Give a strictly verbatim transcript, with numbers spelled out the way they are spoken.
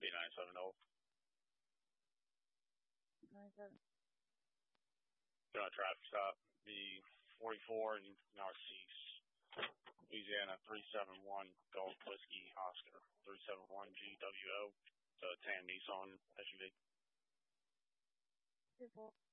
nine seven zero. nine seven. Got a traffic stop. B forty-four Narcisse, Louisiana three seven one Golf Whiskey Oscar three seven one G W O. It's a tan Nissan S U V. Two four.